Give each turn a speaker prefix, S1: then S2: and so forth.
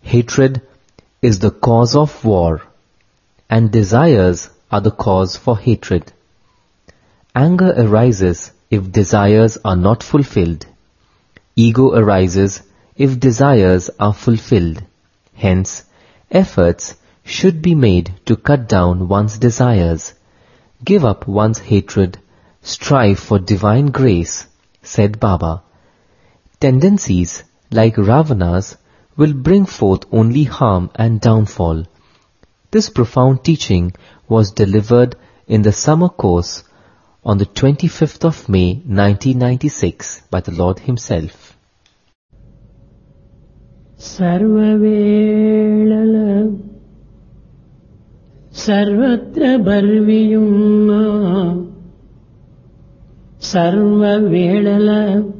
S1: Hatred is the cause of war, and desires are the cause for hatred. Anger arises if desires are not fulfilled. Ego arises if desires are fulfilled. Hence, efforts should be made to cut down one's desires, give up one's hatred, strive for divine grace, said Baba. Tendencies like Ravana's will bring forth only harm and downfall. This profound teaching was delivered in the summer course on the 25th of May 1996 by the Lord Himself.
S2: Sarvavelala Sarvatra Barviyumma Sarvavelala